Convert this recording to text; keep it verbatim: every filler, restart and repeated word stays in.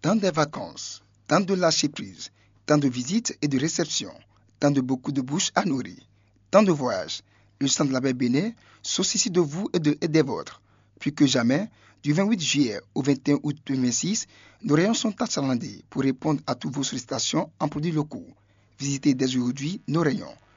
Tant de vacances, tant de lâcher prise, tant de visites et de réceptions, tant de beaucoup de bouches à nourrir, tant de voyages. Le sang de la baie Bénin saucisse de vous et, de, et des vôtres. Plus que jamais, du vingt-huit juillet au vingt et un août deux mille vingt-six, nos rayons sont achalandés pour répondre à toutes vos sollicitations en produits locaux. Visitez dès aujourd'hui nos rayons.